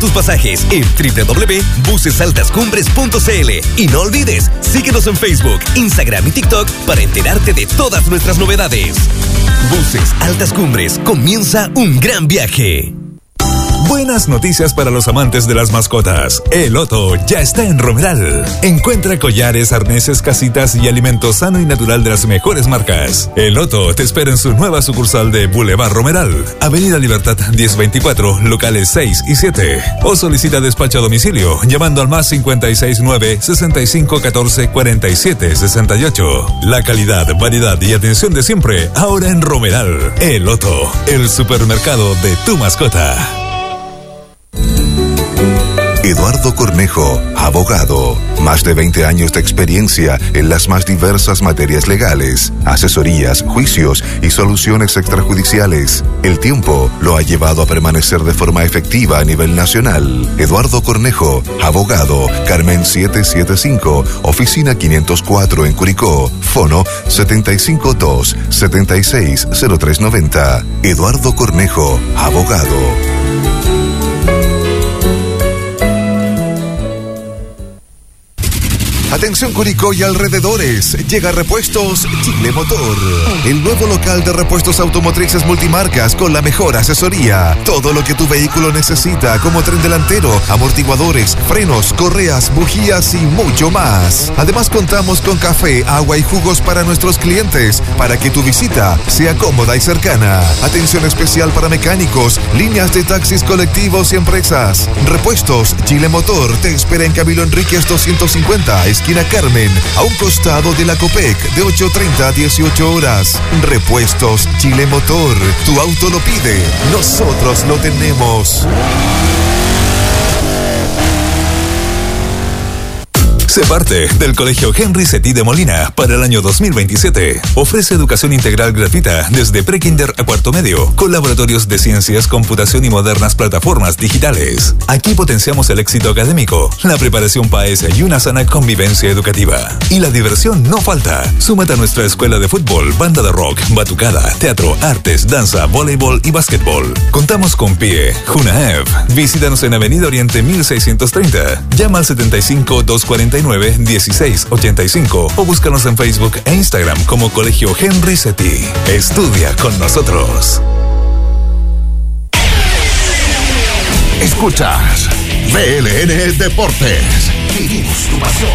tus pasajes en www.busesaltascumbres.cl. Y no olvides, síguenos en Facebook, Instagram y TikTok para enterarte de todas nuestras novedades. Buses Altas Cumbres, comienza un gran viaje. Buenas noticias para los amantes de las mascotas. El Otto ya está en Romeral. Encuentra collares, arneses, casitas y alimento sano y natural de las mejores marcas. El Otto te espera en su nueva sucursal de Boulevard Romeral, Avenida Libertad 1024, locales 6 y 7. O solicita despacho a domicilio llamando al más 569-6514-4768. La calidad, variedad y atención de siempre, ahora en Romeral. El Otto, el supermercado de tu mascota. Eduardo Cornejo, abogado. Más de 20 años de experiencia en las más diversas materias legales, asesorías, juicios y soluciones extrajudiciales. El tiempo lo ha llevado a permanecer de forma efectiva a nivel nacional. Eduardo Cornejo, abogado, Carmen 775, oficina 504 en Curicó, fono 752-760390. Eduardo Cornejo, abogado. Atención Curicó y alrededores, llega Repuestos Chile Motor, el nuevo local de repuestos automotrices multimarcas con la mejor asesoría. Todo lo que tu vehículo necesita, como tren delantero, amortiguadores, frenos, correas, bujías y mucho más. Además contamos con café, agua y jugos para nuestros clientes, para que tu visita sea cómoda y cercana. Atención especial para mecánicos, líneas de taxis colectivos y empresas. Repuestos Chile Motor te espera en Camilo Enríquez 250, esquina Carmen, a un costado de la Copec, de 8:30 a 18 horas. Repuestos Chile Motor. Tu auto lo pide, nosotros lo tenemos. Sé parte del Colegio Henry Cetí de Molina para el año 2027. Ofrece educación integral gratuita desde prekinder a cuarto medio, con laboratorios de ciencias, computación y modernas plataformas digitales. Aquí potenciamos el éxito académico, la preparación PAES y una sana convivencia educativa. Y la diversión no falta. Súmate a nuestra escuela de fútbol, banda de rock, batucada, teatro, artes, danza, voleibol y básquetbol. Contamos con PIE, JUNAEV. Visítanos en Avenida Oriente 1630. Llama al 75-249-1685 o búscanos en Facebook e Instagram como Colegio Henry Cetí. Estudia con nosotros. Escuchas BLN Deportes. Vivimos tu pasión.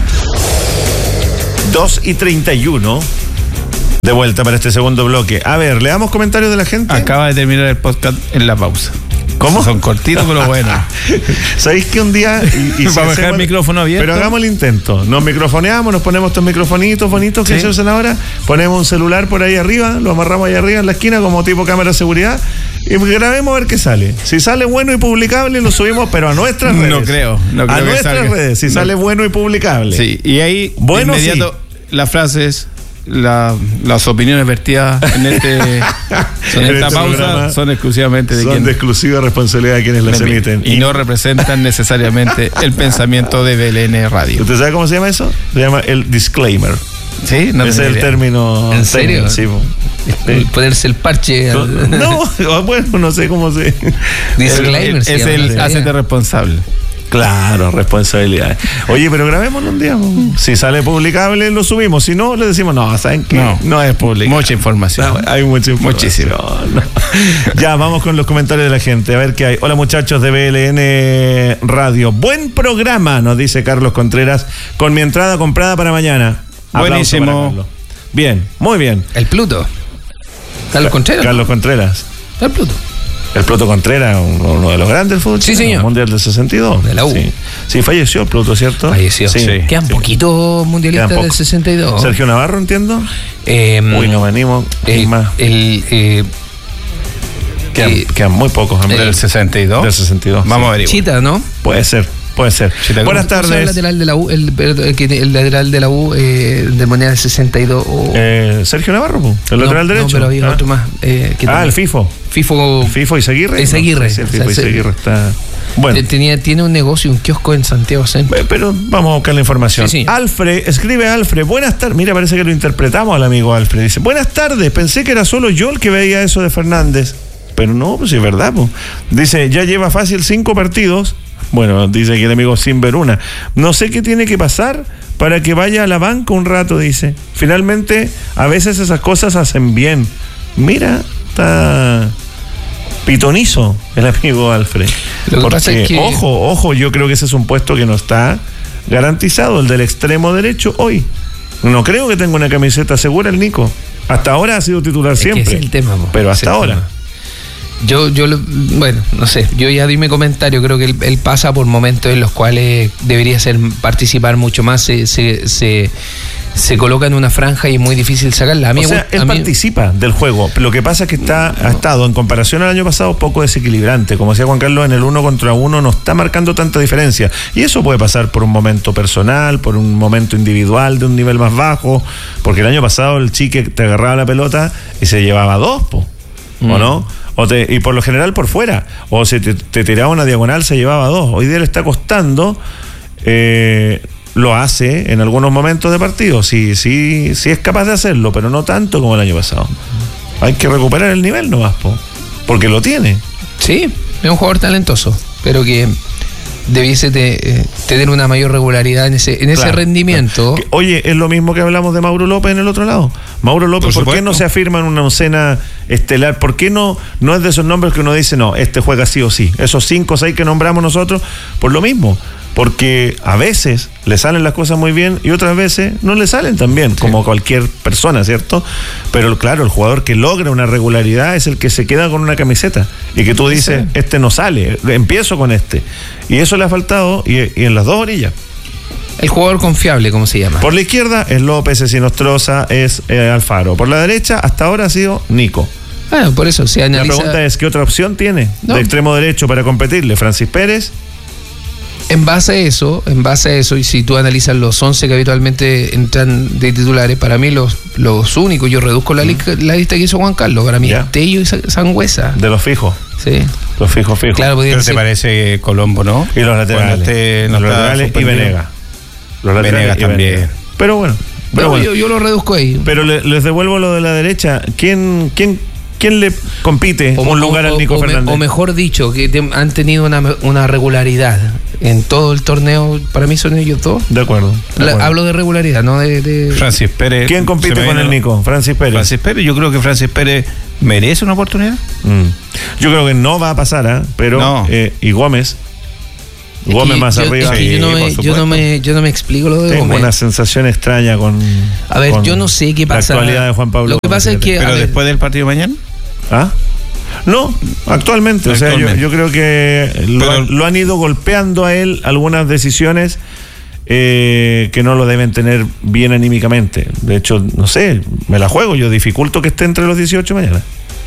2:31. De vuelta para este segundo bloque. A ver, ¿le damos comentarios de la gente? Acaba de terminar el podcast en la pausa. ¿Cómo? Son cortitos, pero bueno. ¿Sabéis que un día... Vamos a dejar el micrófono abierto. Pero hagamos el intento. Nos microfoneamos, nos ponemos estos microfonitos bonitos que se usan ahora, ponemos un celular por ahí arriba, lo amarramos ahí arriba en la esquina como tipo cámara de seguridad y grabemos a ver qué sale. Si sale bueno y publicable, lo subimos, pero a nuestras redes. No creo a nuestras redes, si sale bueno y publicable. Sí, y ahí bueno, de inmediato las frases... las opiniones vertidas en esta pausa son exclusivamente de de exclusiva responsabilidad de quienes las emiten y no representan necesariamente el pensamiento de BLN Radio. ¿Usted sabe cómo se llama eso? Se llama el disclaimer. Sí, no ese es el término. ¿En serio? Sí. Ponerse el parche. No, bueno, no sé cómo se. Disclaimer. Es el hacete responsable. Claro, responsabilidad. Oye, pero grabémoslo un día. Si sale publicable, lo subimos. Si no, le decimos, no, ¿saben qué? No es publicable. Mucha información. No, hay mucha información. Muchísimo. No. Ya, vamos con los comentarios de la gente. A ver qué hay. Hola, muchachos de BLN Radio. Buen programa, nos dice Carlos Contreras, con mi entrada comprada para mañana. Buenísimo. Bien, muy bien. El Pluto. Carlos Contreras. Carlos Contreras. El Pluto. El Pluto Contreras, uno de los grandes del fútbol. Sí, señor. Mundial del 62. De la U. Sí, falleció el Pluto, ¿cierto? Falleció. Sí. Quedan poquitos mundialistas del 62. Sergio Navarro, entiendo. Uy, no venimos. Más. Quedan muy pocos. Del 62. Del 62. Vamos a ver. Chita, ¿no? Puede ser. Buenas tardes. El lateral de la U, el lateral de la U del Mundial del 62. Sergio Navarro, el lateral derecho. No, pero había otro más. El FIFO. FIFO y Seguirre. Seguirre. Sí, el FIFO y Seguirre está. Bueno. Tiene un negocio, un kiosco en Santiago Centro. Pero vamos a buscar la información. Sí. Escribe Alfred, buenas tardes. Mira, parece que lo interpretamos al amigo Alfred. Dice, buenas tardes, pensé que era solo yo el que veía eso de Fernández. Pero no, pues es verdad, pues. Dice, ya lleva fácil 5 partidos. Bueno, dice aquí el amigo sin ver una. No sé qué tiene que pasar para que vaya a la banca un rato, dice. Finalmente, a veces esas cosas hacen bien. Mira, está pitonizo el amigo Alfred. Lo que pasa es que... Ojo, yo creo que ese es un puesto que no está garantizado, el del extremo derecho hoy. No creo que tenga una camiseta segura el Nico. Hasta ahora ha sido titular siempre. Es el tema, pero hasta ahora. Tema. Bueno, no sé, yo ya di mi comentario, creo que él pasa por momentos en los cuales debería participar mucho más, se coloca en una franja y es muy difícil sacarla. Él participa del juego, ha estado, en comparación al año pasado, poco desequilibrante. Como decía Juan Carlos, en el 1 contra 1 no está marcando tanta diferencia, y eso puede pasar por un momento personal, por un momento individual de un nivel más bajo, porque el año pasado el Chique te agarraba la pelota y se llevaba 2, ¿o no? Y por lo general por fuera, o si te tiraba una diagonal se llevaba 2. Hoy día le está costando, lo hace en algunos momentos de partido, sí es capaz de hacerlo, pero no tanto como el año pasado. Hay que recuperar el nivel nomás, porque lo tiene. Sí, es un jugador talentoso, pero que debiese tener una mayor regularidad en ese rendimiento. Claro. Oye, es lo mismo que hablamos de Mauro López en el otro lado. Mauro López, ¿por qué no se afirma en una oncena estelar? ¿Por qué no es de esos nombres que uno dice, no, este juega sí o sí? Esos 5 o 6 que nombramos nosotros, por lo mismo. Porque a veces le salen las cosas muy bien y otras veces no le salen tan bien, como cualquier persona, ¿cierto? Pero claro, el jugador que logra una regularidad es el que se queda con una camiseta y que tú dices, este no sale, empiezo con este. Y eso le ha faltado y en las dos orillas. El jugador confiable, ¿cómo se llama? Por la izquierda es López, es Sinostroza, es Alfaro. Por la derecha hasta ahora ha sido Nico. Bueno, por eso se analiza. La pregunta es, ¿qué otra opción tiene de extremo derecho para competirle? ¿Francis Pérez? En base a eso, y si tú analizas los 11 que habitualmente entran de titulares, para mí los únicos, yo reduzco la lista que hizo Juan Carlos, para mí es Tello y Sangüesa. De los fijos. Sí. Los fijos. Claro, pero te parece Colombo, ¿no? Y los laterales. Los laterales y Venegas. Venegas también. Pero bueno. Yo lo reduzco ahí. Pero les devuelvo lo de la derecha. ¿Quién le compite un lugar al Nico Fernández? O mejor dicho, que han tenido una regularidad en todo el torneo. Para mí son ellos dos. De acuerdo. Hablo de regularidad, no de... Francis Pérez. ¿Quién compite con el Nico? Francis Pérez. Yo creo que Francis Pérez merece una oportunidad. Yo creo que no va a pasar, pero no. Y Gómez más arriba. Yo no me explico lo de Tengo Gómez. una sensación extraña con... A ver, yo no sé qué pasa. La actualidad de Juan Pablo. Lo que pasa es que... Pero después del partido de mañana. No, actualmente. O sea, yo creo que lo han ido golpeando a él algunas decisiones que no lo deben tener bien anímicamente. De hecho, no sé, me la juego. Yo dificulto que esté entre los 18 mañana.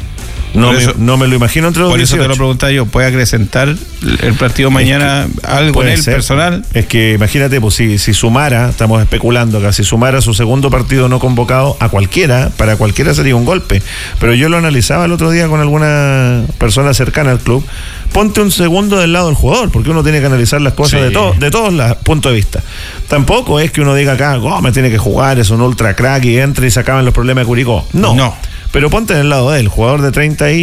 No me lo imagino entre los 18. Por eso te lo preguntaba yo, ¿puede acrecentar el partido mañana algo en él personal? Es que imagínate, pues si sumara, estamos especulando acá, si sumara su segundo partido no convocado a cualquiera, para cualquiera sería un golpe. Pero yo lo analizaba el otro día con alguna persona cercana al club. Ponte un segundo del lado del jugador, porque uno tiene que analizar las cosas de todos los puntos de vista. Tampoco es que uno diga acá, Gómez tiene que jugar, es un ultra crack y entra y se acaban los problemas de Curicó. No. Pero ponte en el lado de él, jugador de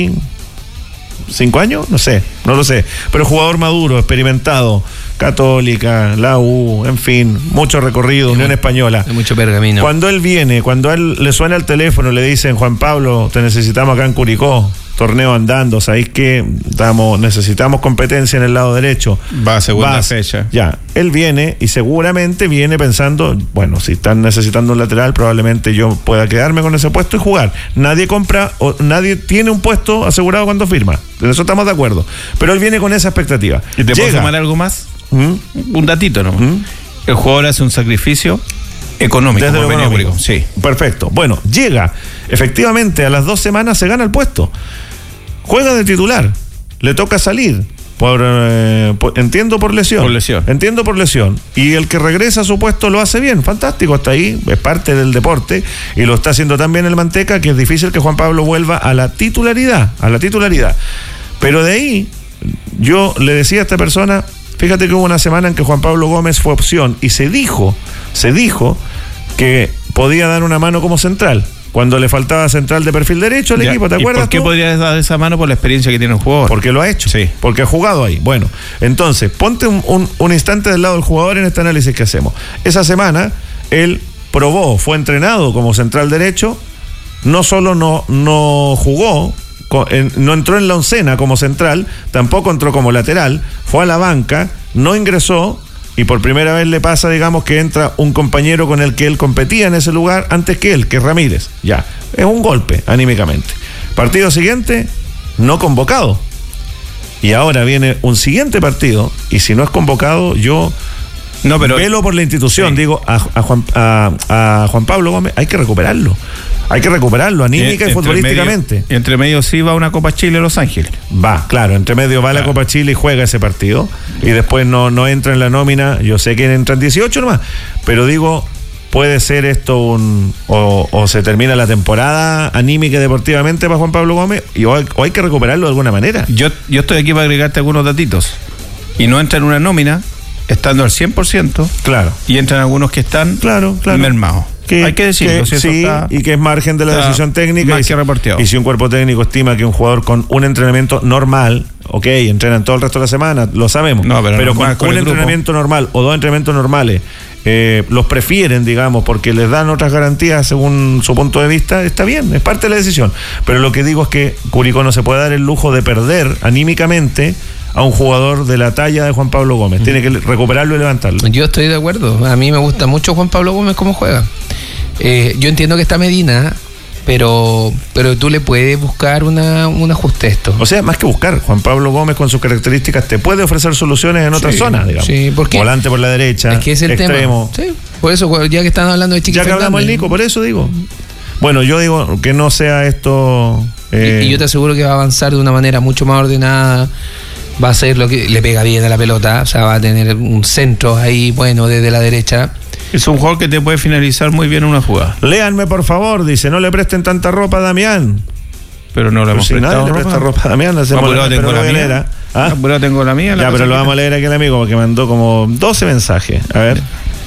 35 años, no lo sé, pero jugador maduro, experimentado, Católica, la U, en fin, mucho recorrido, Unión Española. Mucho pergamino. Cuando él viene, cuando a él le suena el teléfono, le dicen, Juan Pablo, te necesitamos acá en Curicó, torneo andando, ¿sabéis qué? Necesitamos competencia en el lado derecho. Va a segunda fecha. Ya, él viene y seguramente viene pensando, bueno, si están necesitando un lateral, probablemente yo pueda quedarme con ese puesto y jugar. Nadie compra o nadie tiene un puesto asegurado cuando firma. En eso estamos de acuerdo. Pero él viene con esa expectativa. ¿Y te puedo sumar algo más? Un datito, ¿no? El jugador hace un sacrificio económico. Desde lo económico. Sí. Perfecto. Bueno, llega. Efectivamente, a las 2 semanas se gana el puesto. Juega de titular. Le toca salir. Entiendo por lesión. Entiendo por lesión. Y el que regresa a su puesto lo hace bien. Fantástico. Hasta ahí. Es parte del deporte. Y lo está haciendo tan bien el Manteca que es difícil que Juan Pablo vuelva a la titularidad. Pero de ahí, yo le decía a esta persona, fíjate que hubo una semana en que Juan Pablo Gómez fue opción y se dijo que podía dar una mano como central. cuando le faltaba central de perfil derecho al equipo, ¿te acuerdas? ¿Por qué podrías dar esa mano? Por la experiencia que tiene un jugador. Porque lo ha hecho, sí. Porque ha jugado ahí. Bueno, entonces, ponte un instante del lado del jugador en este análisis que hacemos. Esa semana, él fue entrenado como central derecho, no solo no jugó, no entró en la oncena como central, tampoco entró como lateral, fue a la banca, no ingresó, y por primera vez le pasa, digamos, que entra un compañero con el que él competía en ese lugar antes que él, que es Ramírez. Ya, es un golpe anímicamente. Partido siguiente, no convocado. Y ahora viene un siguiente partido, y si no es convocado, yo velo por la institución, sí. Digo, a Juan Pablo Gómez hay que recuperarlo. Hay que recuperarlo anímica y futbolísticamente. Entre medio sí va una Copa Chile Los Ángeles. Va, claro, entre medio va la Copa Chile y juega ese partido. Y después no entra en la nómina. Yo sé que entran 18 nomás. Pero digo, puede ser esto o se termina la temporada anímica y deportivamente para Juan Pablo Gómez. O hay que recuperarlo de alguna manera. Yo estoy aquí para agregarte algunos datitos. Y no entra en una nómina estando al 100%. Claro. Y entran algunos que están mermados. Hay que decirlo, sí, y que es margen de la decisión técnica. Más que reporteado. Y si un cuerpo técnico estima que un jugador con un entrenamiento normal, entrenan todo el resto de la semana, lo sabemos, pero con un entrenamiento normal o dos entrenamientos normales, los prefieren, digamos, porque les dan otras garantías según su punto de vista, está bien, es parte de la decisión. Pero lo que digo es que Curicó no se puede dar el lujo de perder anímicamente a un jugador de la talla de Juan Pablo Gómez. Tiene que recuperarlo y levantarlo. Yo estoy de acuerdo. A mí me gusta mucho Juan Pablo Gómez cómo juega. Yo entiendo que está Medina, pero tú le puedes buscar un ajuste a esto. O sea, más que buscar, Juan Pablo Gómez con sus características te puede ofrecer soluciones en otras zonas, digamos. Sí, porque volante por la derecha, es que es el extremo. Tema. Sí, por eso, ya que están hablando de Chiqui Ya que Fernández, hablamos del Nico, por eso digo. Bueno, yo digo que no sea esto... Y yo te aseguro que va a avanzar de una manera mucho más ordenada. Va a ser lo que le pega bien a la pelota, o sea, va a tener un centro ahí, bueno, desde la derecha. Es un jugador que te puede finalizar muy bien una jugada. Léanme, por favor, dice, no le presten tanta ropa a Damián. Pero no le hemos prestado nadie le presta ropa a Damián. Tengo la mía. Ya, pero lo vamos a leer aquí el amigo, porque mandó como 12 mensajes. A ver.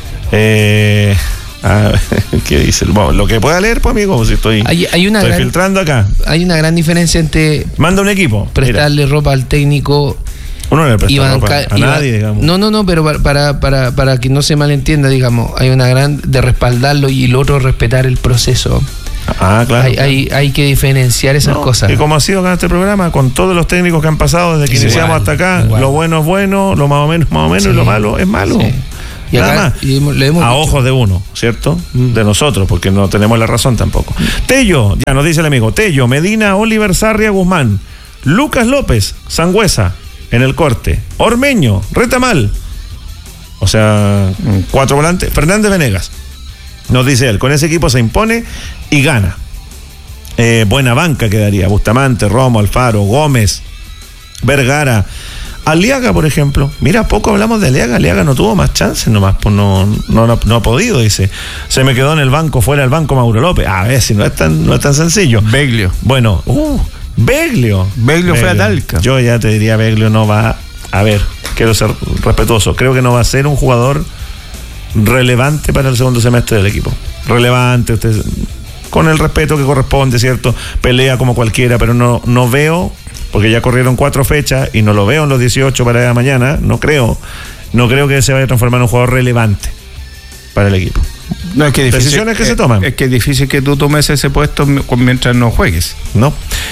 ¿Qué dice? Bueno, lo que pueda leer, pues, amigo, si estoy filtrando acá. Hay una gran diferencia entre... Manda un equipo. Prestarle ropa al técnico... Uno no le presta ropa a nadie, digamos. No, pero para que no se malentienda, digamos, hay una gran de respaldarlo y el otro respetar el proceso. Claro. Hay que diferenciar esas cosas. Y como ha sido acá en este programa, con todos los técnicos que han pasado desde que iniciamos hasta acá, lo bueno es bueno, lo más o menos, y lo malo es malo. Sí. Y nada más. A ojos de uno, ¿cierto? De nosotros, porque no tenemos la razón tampoco. Tello, ya nos dice el amigo, Tello, Medina, Oliver, Sarria, Guzmán, Lucas López, Sangüesa, en el corte, Ormeño, Retamal, o sea, 4 volantes, Fernández Venegas, nos dice él, con ese equipo se impone y gana. Buena banca quedaría, Bustamante, Romo, Alfaro, Gómez, Vergara, Aliaga, por ejemplo. Mira, poco hablamos de Aliaga no tuvo más chances nomás, pues no ha podido, dice. Se me quedó en el banco, fuera del banco Mauro López. A ver, si no es tan sencillo. Beglio. Bueno, Beglio fue a Talca. Yo ya te diría, Beglio no va, a ver, quiero ser respetuoso, creo que no va a ser un jugador relevante para el segundo semestre del equipo. Relevante, usted, con el respeto que corresponde, ¿cierto? Pelea como cualquiera, pero no veo, porque ya corrieron 4 fechas y no lo veo en los 18 para mañana, no creo que se vaya a transformar en un jugador relevante para el equipo. No, es que difícil, decisiones que se toman. Es que es difícil que tú tomes ese puesto mientras no juegues. No.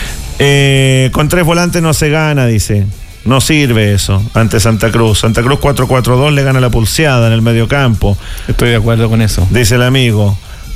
Con 3 volantes no se gana, dice. No sirve eso ante Santa Cruz. Santa Cruz 4-4-2 le gana la pulseada en el mediocampo. Estoy de acuerdo con eso. Dice el amigo.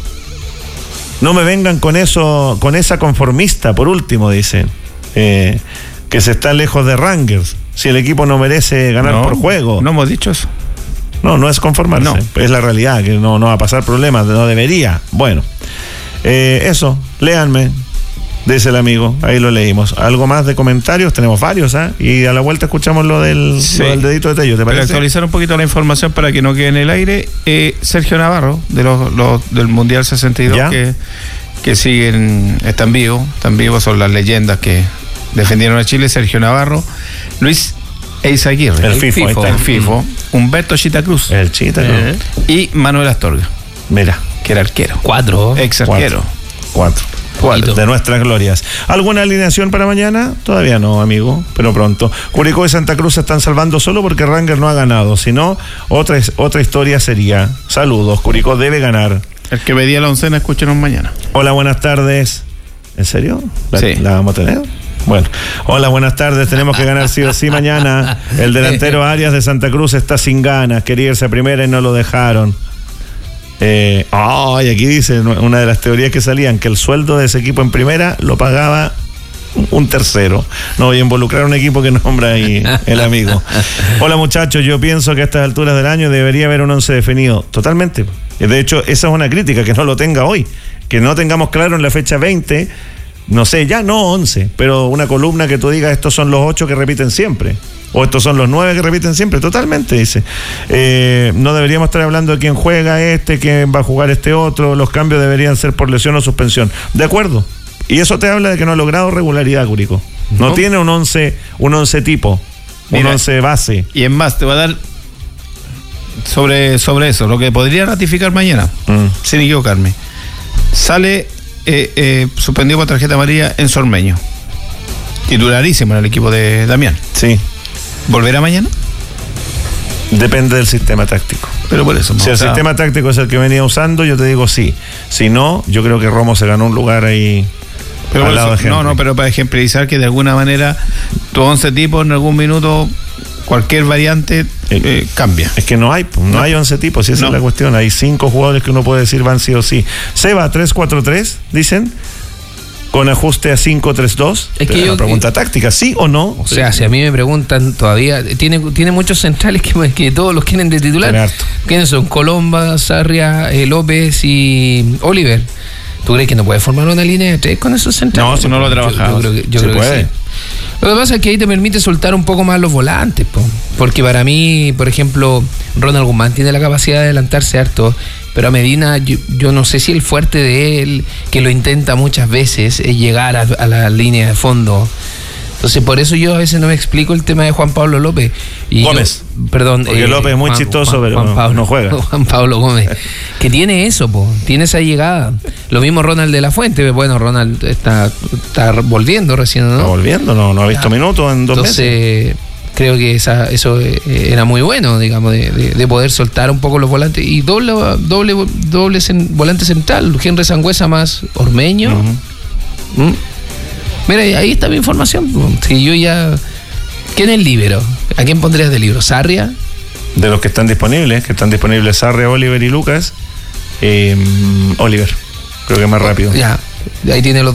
No me vengan con eso, con esa conformista, por último, dice. Que se está lejos de Rangers. Si el equipo no merece ganar por juego. No hemos dicho eso. No es conformarse. No. Es la realidad, que no va a pasar problemas, no debería. Bueno, eso, léanme, dice el amigo, ahí lo leímos. ¿Algo más de comentarios? Tenemos varios, y a la vuelta escuchamos lo del dedito de Tello, ¿te parece? Para actualizar un poquito la información para que no quede en el aire, Sergio Navarro, de los del Mundial 62, que siguen, están vivos, son las leyendas que defendieron a Chile. Sergio Navarro, Luis Eizaguirre, el FIFO, Humberto Chita Cruz, el Chita Cruz, y Manuel Astorga, mira, que era arquero, 4, ex arquero. 4 de nuestras glorias. ¿Alguna alineación para mañana? Todavía no, amigo, pero pronto. Curicó y Santa Cruz se están salvando solo porque Rangers no ha ganado. Si no, otra historia sería. Saludos, Curicó debe ganar. El que pedía la oncena, escúchenos mañana. Hola, buenas tardes. ¿En serio? Sí. ¿La vamos a tener? Bueno, hola, buenas tardes. Tenemos que ganar sí o sí mañana. El delantero Arias de Santa Cruz está sin ganas. Quería irse a primera y no lo dejaron. Aquí dice una de las teorías que salían, que el sueldo de ese equipo en primera lo pagaba un tercero. No voy a involucrar a un equipo que nombra ahí el amigo. Hola muchachos, yo pienso que a estas alturas del año debería haber un 11 definido. Totalmente. De hecho, esa es una crítica, que no lo tenga hoy. Que no tengamos claro en la fecha 20, no sé, ya no 11, pero una columna que tú digas, estos son los 8 que repiten siempre. O estos son los 9 que repiten siempre. Totalmente, dice. No deberíamos estar hablando de quién juega quién va a jugar este otro. Los cambios deberían ser por lesión o suspensión. De acuerdo. Y eso te habla de que no ha logrado regularidad, Curicó. No tiene un 11 tipo. Mira, un 11 base. Y en más, te va a dar sobre eso, lo que podría ratificar mañana, sin equivocarme. Sale suspendido por tarjeta amarilla en Ormeño. Titularísimo en el equipo de Damián. Sí. ¿Volverá mañana? Depende del sistema táctico. Pero por eso. Si el sistema táctico es el que venía usando, yo te digo sí. Si no, yo creo que Romo se ganó un lugar ahí al lado de Henry. Pero para ejemplarizar que de alguna manera tu 11 tipos en algún minuto, cualquier variante cambia. Es que no hay 11 tipos, si esa es la cuestión. Hay 5 jugadores que uno puede decir van sí o sí. Seba 3-4-3, dicen. Con ajuste a 5-3-2. Es que una pregunta táctica, ¿sí o no? O sea, si a mí me preguntan todavía, tiene muchos centrales que todos los quieren de titular. ¿Quiénes son? Colomba, Sarria, López y Oliver. ¿Tú crees que no puede formar una línea de 3 con esos centrales? No, si no lo trabajamos. Yo creo que sí. Lo que pasa es que ahí te permite soltar un poco más los volantes, porque para mí, por ejemplo, Ronald Guzmán tiene la capacidad de adelantarse harto, pero a Medina yo no sé si el fuerte de él, que lo intenta muchas veces, es llegar a la línea de fondo. Entonces por eso yo a veces no me explico el tema de Juan Pablo López Gómez. Perdón, porque López es muy chistoso, pero Juan Pablo, no juega. Juan Pablo Gómez, que tiene eso, tiene esa llegada. Lo mismo Ronald de la Fuente. Bueno, Ronald está volviendo recién, ¿no? Está volviendo, no ha visto minutos en 2 meses. Entonces creo que eso era muy bueno, digamos, de poder soltar un poco los volantes. Y doble volante central, Henry Sangüesa más Ormeño. Mira, ahí está mi información. Si yo ya... ¿Quién es el líbero? ¿A quién pondrías de líbero? ¿Sarria? De los que están disponibles Sarria, Oliver y Lucas. Oliver, creo que es más rápido. Ya, ahí tiene los